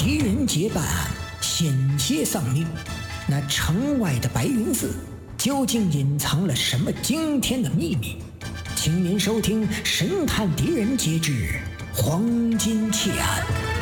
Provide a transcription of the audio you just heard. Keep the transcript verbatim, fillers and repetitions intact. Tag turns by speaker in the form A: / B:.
A: 狄仁杰办案险些丧命，那城外的白云寺究竟隐藏了什么惊天的秘密？请您收听《神探狄仁杰之黄金窃案》。